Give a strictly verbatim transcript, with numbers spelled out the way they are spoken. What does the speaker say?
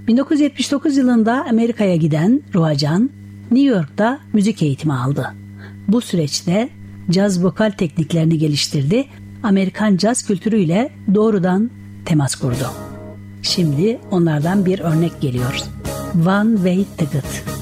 bin dokuz yüz yetmiş dokuz yılında Amerika'ya giden Ruhacan, New York'ta müzik eğitimi aldı. Bu süreçte caz vokal tekniklerini geliştirdi, Amerikan caz kültürüyle doğrudan temas kurdu. Şimdi onlardan bir örnek geliyor. One Way Ticket.